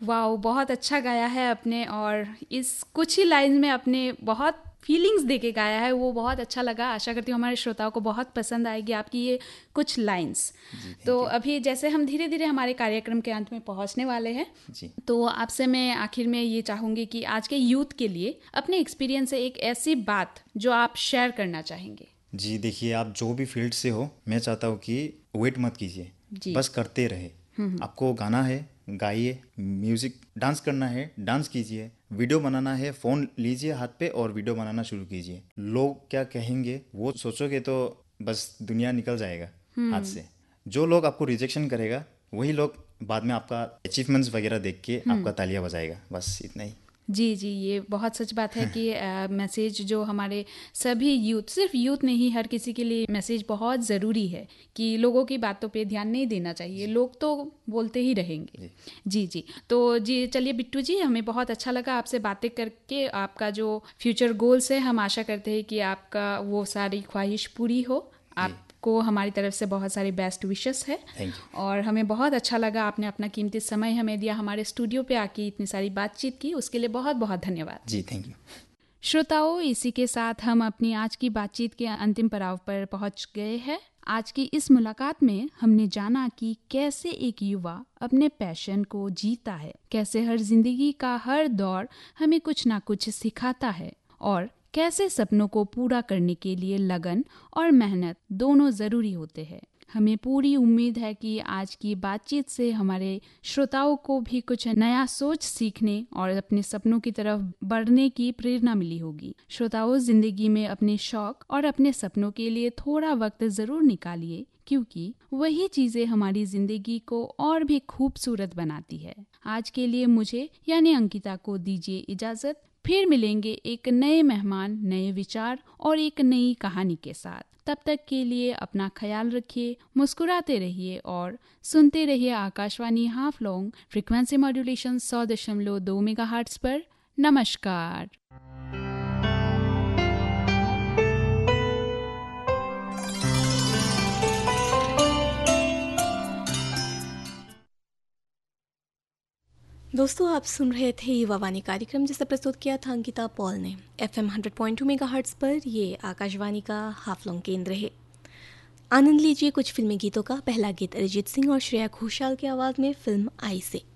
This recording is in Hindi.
वाओ, बहुत अच्छा गाया है आपने, और इस कुछ ही लाइन में आपने बहुत फीलिंग्स देके गाया है, वो बहुत अच्छा लगा। आशा करती हूँ हमारे श्रोताओं को बहुत पसंद आएगी आपकी ये कुछ लाइंस। जी तो थैंक यू। अभी जैसे हम धीरे धीरे हमारे कार्यक्रम के अंत में पहुंचने वाले हैं, जी तो आपसे मैं आखिर में ये चाहूँगी कि आज के यूथ के लिए अपने एक्सपीरियंस से एक ऐसी बात जो आप शेयर करना चाहेंगे। जी देखिए, आप जो भी फील्ड से हो, मैं चाहता हूँ कि वेट मत कीजिए, जी। बस करते रहे। आपको गाना है गाइए, म्यूज़िक डांस करना है डांस कीजिए, वीडियो बनाना है फ़ोन लीजिए हाथ पे और वीडियो बनाना शुरू कीजिए। लोग क्या कहेंगे वो सोचोगे तो बस दुनिया निकल जाएगा हाथ से। जो लोग आपको रिजेक्शन करेगा वही लोग बाद में आपका अचीवमेंट्स वगैरह देख के आपका तालियां बजाएगा, बस इतना ही। जी जी, ये बहुत सच बात है कि मैसेज जो हमारे सभी यूथ, सिर्फ यूथ नहीं, हर किसी के लिए मैसेज बहुत ज़रूरी है कि लोगों की बातों पे ध्यान नहीं देना चाहिए, लोग तो बोलते ही रहेंगे। जी जी जी। तो जी चलिए बिट्टू जी, हमें बहुत अच्छा लगा आपसे बातें करके। आपका जो फ्यूचर गोल्स है, हम आशा करते हैं कि आपका वो सारी ख्वाहिश पूरी हो। जी आपको हमारी तरफ से बहुत सारे बेस्ट विशेस है, थैंक यू। और हमें बहुत अच्छा लगा आपने अपना कीमती समय हमें दिया, हमारे स्टूडियो पे आके इतनी सारी बातचीत की, उसके लिए बहुत बहुत धन्यवाद। जी थैंक यू। श्रोताओं, इसी के साथ हम अपनी आज की बातचीत के अंतिम पड़ाव पर पहुंच गए हैं। आज की इस मुलाकात में हमने जाना कि कैसे एक युवा अपने पैशन को जीता है, कैसे हर जिंदगी का हर दौर हमें कुछ ना कुछ सिखाता है, और कैसे सपनों को पूरा करने के लिए लगन और मेहनत दोनों जरूरी होते हैं। हमें पूरी उम्मीद है कि आज की बातचीत से हमारे श्रोताओं को भी कुछ नया सोच सीखने और अपने सपनों की तरफ बढ़ने की प्रेरणा मिली होगी। श्रोताओं, जिंदगी में अपने शौक और अपने सपनों के लिए थोड़ा वक्त जरूर निकालिए, क्योंकि वही चीजें हमारी जिंदगी को और भी खूबसूरत बनाती है। आज के लिए मुझे यानी अंकिता को दीजिए इजाजत। फिर मिलेंगे एक नए मेहमान, नए विचार और एक नई कहानी के साथ। तब तक के लिए अपना ख्याल रखिए, मुस्कुराते रहिए और सुनते रहिए Akashvani Haflong frequency modulation 100.2 megahertz पर। नमस्कार। दोस्तों, आप सुन रहे थे युवा वाणी कार्यक्रम, जिसे प्रस्तुत किया था अंकिता पॉल ने। FM 100.2 मेगाहर्ट्ज पर ये आकाशवाणी का हाफलोंग केंद्र है। आनंद लीजिए कुछ फिल्मी गीतों का। पहला गीत अरिजीत सिंह और श्रेया घोषाल की आवाज़ में फिल्म आई से।